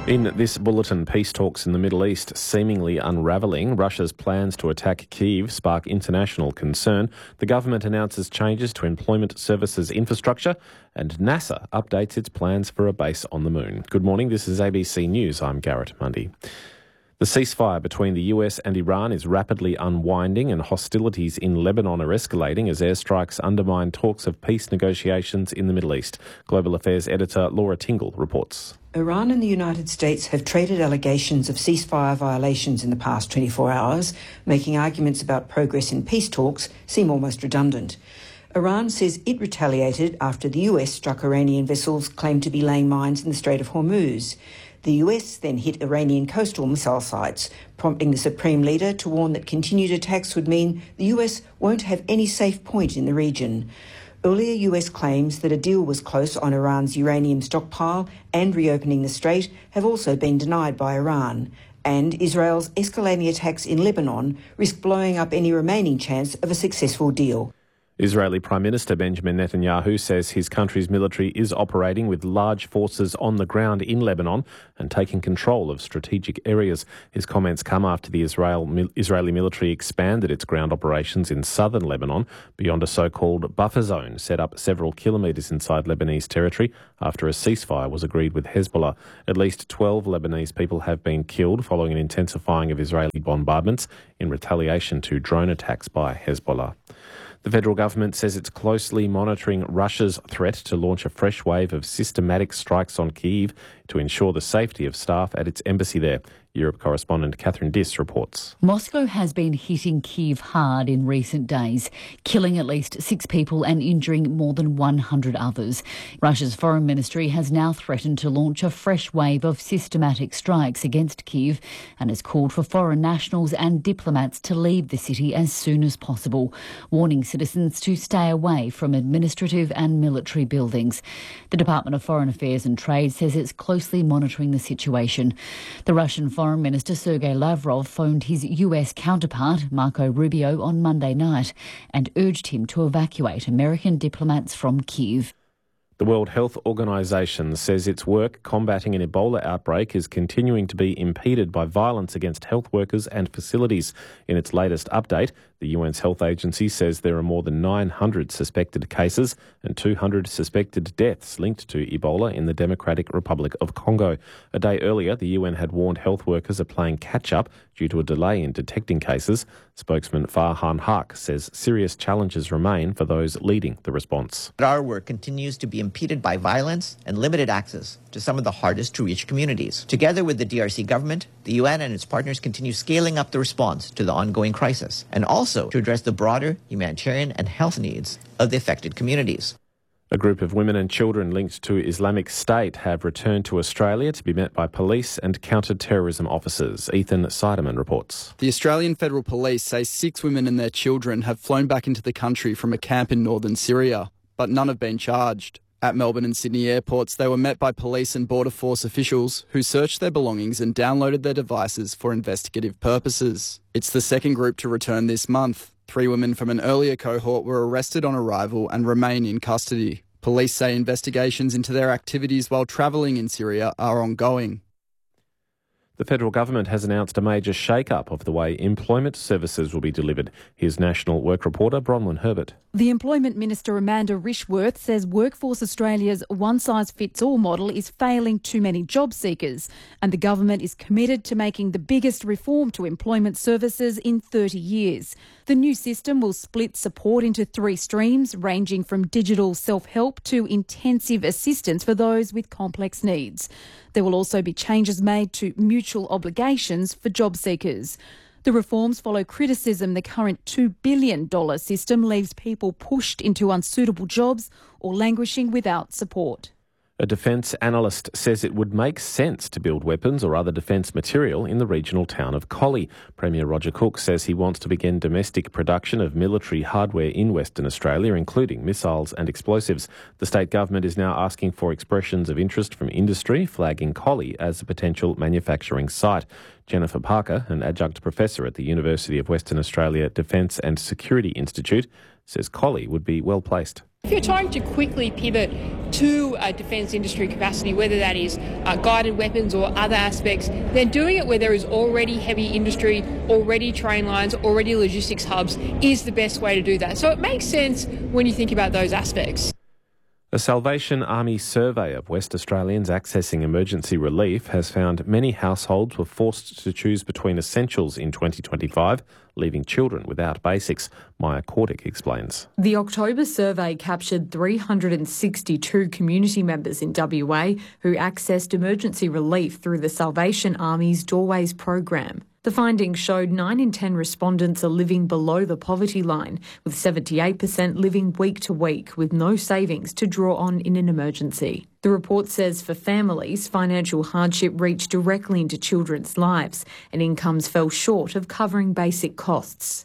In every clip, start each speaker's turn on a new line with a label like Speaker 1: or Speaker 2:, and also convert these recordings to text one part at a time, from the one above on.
Speaker 1: In this bulletin, peace talks in the Middle East seemingly unravelling. Russia's plans to attack Kyiv spark international concern. The government announces changes to employment services infrastructure, and NASA updates its plans for a base on the moon. Good morning, this is ABC News. I'm Garrett Mundy. The ceasefire between the US and Iran is rapidly unwinding, and hostilities in Lebanon are escalating as airstrikes undermine talks of peace negotiations in the Middle East. Global Affairs editor Laura Tingle reports.
Speaker 2: Iran and the United States have traded allegations of ceasefire violations in the past 24 hours, making arguments about progress in peace talks seem almost redundant. Iran says it retaliated after the US struck Iranian vessels claimed to be laying mines in the Strait of Hormuz. The US then hit Iranian coastal missile sites, prompting the Supreme Leader to warn that continued attacks would mean the US won't have any safe point in the region. Earlier US claims that a deal was close on Iran's uranium stockpile and reopening the strait have also been denied by Iran. And Israel's escalating attacks in Lebanon risk blowing up any remaining chance of a successful deal.
Speaker 1: Israeli Prime Minister Benjamin Netanyahu says his country's military is operating with large forces on the ground in Lebanon and taking control of strategic areas. His comments come after the Israeli military expanded its ground operations in southern Lebanon beyond a so-called buffer zone set up several kilometres inside Lebanese territory after a ceasefire was agreed with Hezbollah. At least 12 Lebanese people have been killed following an intensifying of Israeli bombardments in retaliation to drone attacks by Hezbollah. The federal government says it's closely monitoring Russia's threat to launch a fresh wave of systematic strikes on Kyiv to ensure the safety of staff at its embassy there. Europe correspondent Catherine Diss reports.
Speaker 3: Moscow has been hitting Kyiv hard in recent days, killing at least 6 people and injuring more than 100 others. Russia's foreign ministry has now threatened to launch a fresh wave of systematic strikes against Kyiv and has called for foreign nationals and diplomats to leave the city as soon as possible, warning citizens to stay away from administrative and military buildings. The Department of Foreign Affairs and Trade says it's closely monitoring the situation. The Russian Foreign Minister Sergei Lavrov phoned his US counterpart, Marco Rubio, on Monday night and urged him to evacuate American diplomats from Kyiv.
Speaker 1: The World Health Organization says its work combating an Ebola outbreak is continuing to be impeded by violence against health workers and facilities. In its latest update, the UN's health agency says there are more than 900 suspected cases and 200 suspected deaths linked to Ebola in the Democratic Republic of Congo. A day earlier, the UN had warned health workers are playing catch-up due to a delay in detecting cases. Spokesman Farhan Haq says serious challenges remain for those leading the response.
Speaker 4: Our work continues to be impeded by violence and limited access to some of the hardest to reach communities. Together with the DRC government, the UN and its partners continue scaling up the response to the ongoing crisis and also to address the broader humanitarian and health needs of the affected communities.
Speaker 1: A group of women and children linked to Islamic State have returned to Australia to be met by police and counter-terrorism officers. Ethan Seidemann reports.
Speaker 5: The Australian Federal Police say 6 women and their children have flown back into the country from a camp in northern Syria, but none have been charged. At Melbourne and Sydney airports, they were met by police and Border Force officials who searched their belongings and downloaded their devices for investigative purposes. It's the second group to return this month. 3 women from an earlier cohort were arrested on arrival and remain in custody. Police say investigations into their activities while travelling in Syria are ongoing.
Speaker 1: The federal government has announced a major shake-up of the way employment services will be delivered. Here's National Work reporter Bronwyn Herbert.
Speaker 6: The Employment Minister Amanda Rishworth says Workforce Australia's one-size-fits-all model is failing too many job seekers, and the government is committed to making the biggest reform to employment services in 30 years. The new system will split support into 3 streams, ranging from digital self-help to intensive assistance for those with complex needs. There will also be changes made to mutual obligations for job seekers. The reforms follow criticism the current $2 billion system leaves people pushed into unsuitable jobs or languishing without support.
Speaker 1: A defence analyst says it would make sense to build weapons or other defence material in the regional town of Collie. Premier Roger Cook says he wants to begin domestic production of military hardware in Western Australia, including missiles and explosives. The state government is now asking for expressions of interest from industry, flagging Collie as a potential manufacturing site. Jennifer Parker, an adjunct professor at the University of Western Australia Defence and Security Institute, says Collie would be well placed.
Speaker 7: If you're trying to quickly pivot to a defence industry capacity, whether that is guided weapons or other aspects, then doing it where there is already heavy industry, already train lines, already logistics hubs is the best way to do that. So it makes sense when you think about those aspects.
Speaker 1: A Salvation Army survey of West Australians accessing emergency relief has found many households were forced to choose between essentials in 2025, leaving children without basics. Maya Kordick explains.
Speaker 8: The October survey captured 362 community members in WA who accessed emergency relief through the Salvation Army's Doorways program. The findings showed 9 in 10 respondents are living below the poverty line, with 78% living week to week with no savings to draw on in an emergency. The report says for families, financial hardship reached directly into children's lives and incomes fell short of covering basic costs.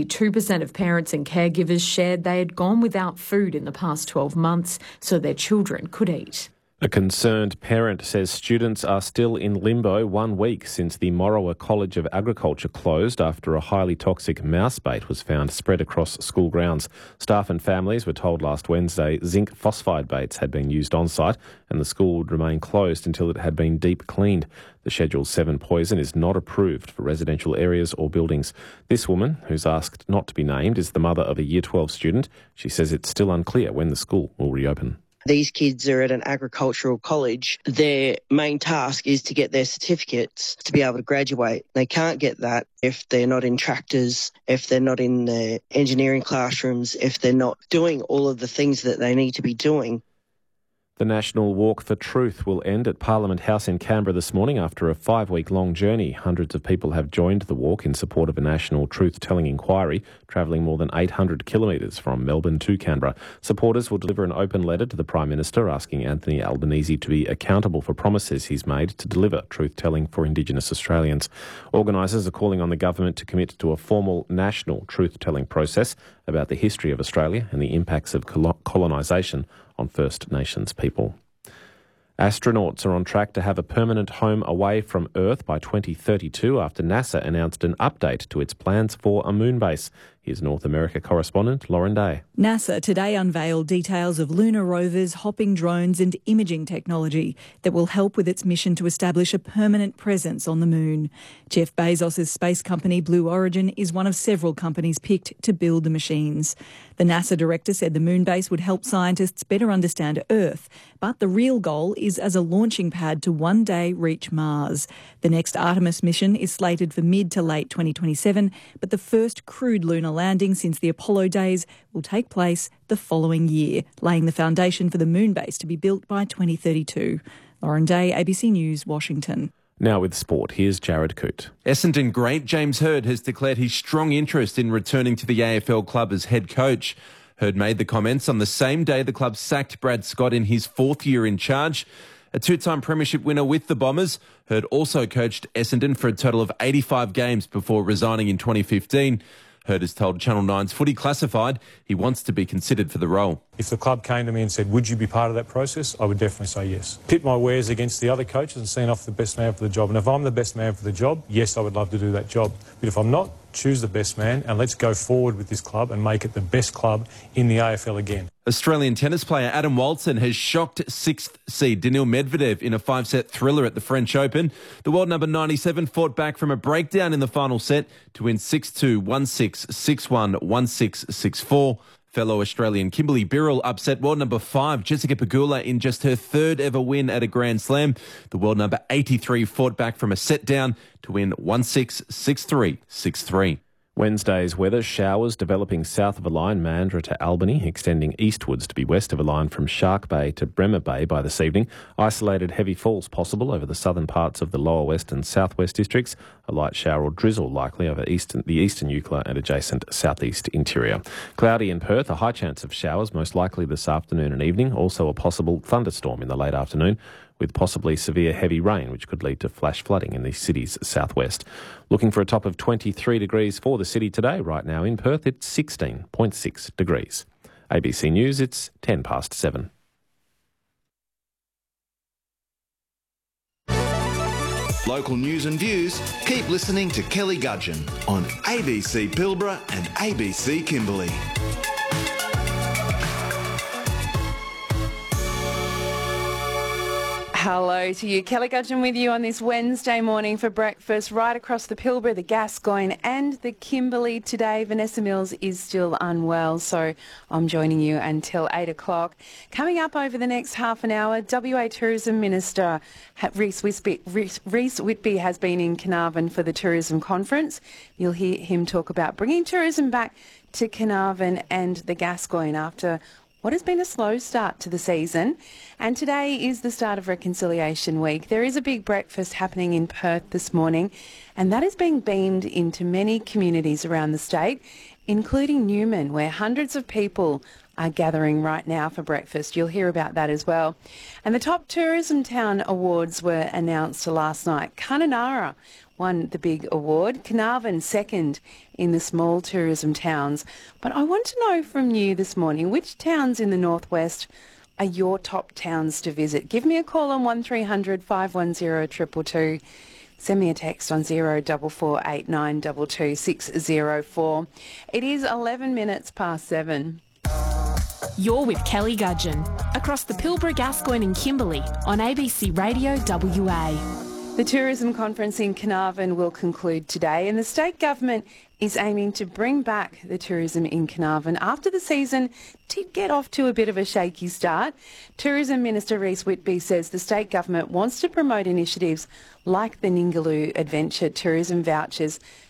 Speaker 8: 92% of parents and caregivers shared they had gone without food in the past 12 months so their children could eat.
Speaker 1: A concerned parent says students are still in limbo 1 week since the Morawa College of Agriculture closed after a highly toxic mouse bait was found spread across school grounds. Staff and families were told last Wednesday zinc phosphide baits had been used on site and the school would remain closed until it had been deep cleaned. The Schedule 7 poison is not approved for residential areas or buildings. This woman, who's asked not to be named, is the mother of a Year 12 student. She says it's still unclear when the school will reopen.
Speaker 9: These kids are at an agricultural college. Their main task is to get their certificates to be able to graduate. They can't get that if they're not in tractors, if they're not in the engineering classrooms, if they're not doing all of the things that they need to be doing.
Speaker 1: The National Walk for Truth will end at Parliament House in Canberra this morning after a 5-week-long journey. Hundreds of people have joined the walk in support of a national truth-telling inquiry, travelling more than 800 kilometres from Melbourne to Canberra. Supporters will deliver an open letter to the Prime Minister asking Anthony Albanese to be accountable for promises he's made to deliver truth-telling for Indigenous Australians. Organisers are calling on the government to commit to a formal national truth-telling process about the history of Australia and the impacts of colonisation on First Nations people. Astronauts are on track to have a permanent home away from Earth by 2032 after NASA announced an update to its plans for a moon base. Here's North America correspondent Lauren Day.
Speaker 10: NASA today unveiled details of lunar rovers, hopping drones and imaging technology that will help with its mission to establish a permanent presence on the moon. Jeff Bezos' space company Blue Origin is one of several companies picked to build the machines. The NASA director said the moon base would help scientists better understand Earth, but the real goal is as a launching pad to one day reach Mars. The next Artemis mission is slated for mid to late 2027, but the first crewed lunar landing since the Apollo days will take place the following year, laying the foundation for the moon base to be built by 2032. Lauren Day, ABC News, Washington.
Speaker 1: Now with sport, here's Jared Coote.
Speaker 11: Essendon great James Hird has declared his strong interest in returning to the AFL club as head coach. Hird made the comments on the same day the club sacked Brad Scott in his 4th year in charge. A 2-time premiership winner with the Bombers, Hird also coached Essendon for a total of 85 games before resigning in 2015. Hird has told Channel 9's Footy Classified he wants to be considered for the role.
Speaker 12: If the club came to me and said, would you be part of that process, I would definitely say yes. Pit my wares against the other coaches and see off the best man for the job. And if I'm the best man for the job, yes, I would love to do that job. But if I'm not, choose the best man and let's go forward with this club and make it the best club in the AFL again.
Speaker 11: Australian tennis player Adam Walton has shocked 6th seed Daniil Medvedev in a 5-set thriller at the French Open. The world number 97 fought back from a breakdown in the final set to win 6-2, 1-6, 6-1, 1-6, 6-4. Fellow Australian Kimberly Birrell upset world number 5 Jessica Pegula in just her 3rd ever win at a Grand Slam. The world number 83 fought back from a set down to win 1-6, 6-3, 6-3.
Speaker 1: Wednesday's weather, showers developing south of a line, Mandurah to Albany, extending eastwards to be west of a line from Shark Bay to Bremer Bay by this evening. Isolated heavy falls possible over the southern parts of the lower west and southwest districts. A light shower or drizzle likely over the eastern Eucla and adjacent southeast interior. Cloudy in Perth, a high chance of showers, most likely this afternoon and evening. Also a possible thunderstorm in the late afternoon, with possibly severe heavy rain, which could lead to flash flooding in the city's southwest. Looking for a top of 23 degrees for the city today. Right now in Perth, it's 16.6 degrees. ABC News, it's 7:10.
Speaker 13: Local news and views, keep listening to Kelly Gudgeon on ABC Pilbara and ABC Kimberley.
Speaker 14: Hello to you. Kelly Gudgeon with you on this Wednesday morning for breakfast right across the Pilbara, the Gascoyne and the Kimberley today. Vanessa Mills is still unwell, so I'm joining you until 8 o'clock. Coming up over the next half an hour, WA Tourism Minister Reece Whitby has been in Carnarvon for the Tourism Conference. You'll hear him talk about bringing tourism back to Carnarvon and the Gascoyne after what has been a slow start to the season. And today is the start of Reconciliation Week. There is a big breakfast happening in Perth this morning, and that is being beamed into many communities around the state, including Newman, where hundreds of people are gathering right now for breakfast. You'll hear about that as well. And the top Tourism Town Awards were announced last night. Kununurra won the big award, Carnarvon second in the small tourism towns. But I want to know from you this morning, which towns in the northwest are your top towns to visit? Give me a call on 1300 510 222. Send me a text on 04489226 604. It is 11 minutes past 7.
Speaker 15: You're with Kelly Gudgeon across the Pilbara, Gascoyne and Kimberley on ABC Radio WA.
Speaker 14: The Tourism Conference in Carnarvon will conclude today, and the state government is aiming to bring back the tourism in Carnarvon after the season did get off to a bit of a shaky start. Tourism Minister Reece Whitby says the state government wants to promote initiatives like the Ningaloo Adventure tourism vouchers